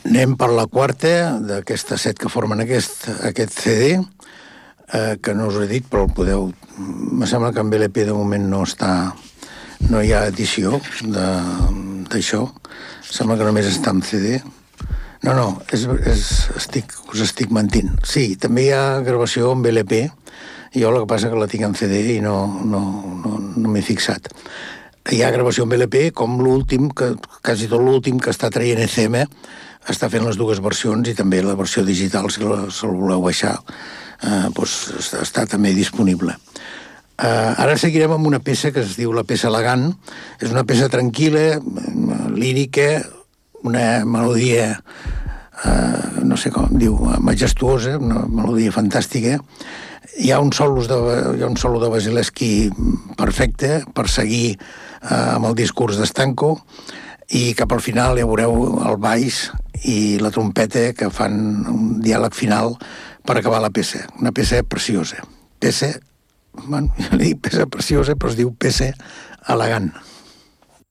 Anem per la quarta d'aquestes 7 que formen aquest CD, que no us he dit, però el podeu... Me sembla que amb LP de moment no hi ha edició d'això. Sembla que només està en CD. No, us estic mentint. Sí, també hi ha gravació amb LP. Jo el que passa que la tinc en CD i no m'he fixat. Hi ha gravació amb LP, com l'últim, quasi tot l'últim que està traient ECM, està fent les dues versions i també la versió digital, si el voleu baixar, està també disponible. Ara seguirem amb una peça que es diu la peça elegant. És una peça tranquil·la, lírica, una melodia, no sé com diu, majestuosa, una melodia fantàstica. Hi ha un solo de Basilewski perfecte per seguir amb el discurs d'Stanko, i cap al final ja veureu el baix i la trompeta que fan un diàleg final per acabar la peça. Una peça preciosa. Jo li dic peça preciosa, però es diu peça elegant.